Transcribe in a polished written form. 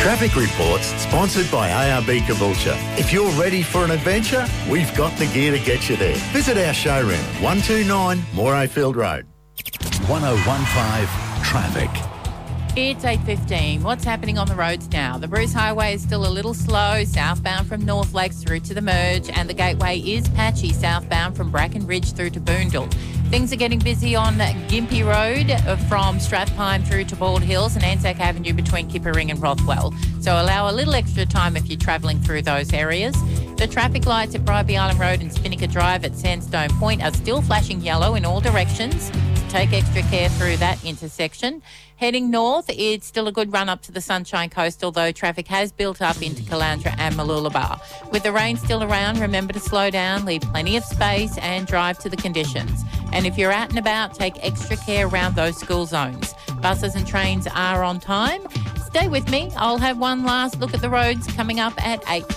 Traffic Reports, sponsored by ARB Caboolture. If you're ready for an adventure, we've got the gear to get you there. Visit our showroom, 129 Morayfield Road. 1015 Traffic. It's 8:15. What's happening on the roads now? The Bruce Highway is still a little slow, southbound from North Lakes through to the Merge, and the Gateway is patchy southbound from Bracken Ridge through to Boondall. Things are getting busy on Gympie Road from Strathpine through to Bald Hills and Anzac Avenue between Kippering and Rothwell. So allow a little extra time if you're travelling through those areas. The traffic lights at Bribie Island Road and Spinnaker Drive at Sandstone Point are still flashing yellow in all directions. So take extra care through that intersection. Heading north, it's still a good run up to the Sunshine Coast, although traffic has built up into Caloundra and Mooloolaba. With the rain still around, remember to slow down, leave plenty of space and drive to the conditions. And if you're out and about, take extra care around those school zones. Buses and trains are on time. Stay with me. I'll have one last look at the roads coming up at 8.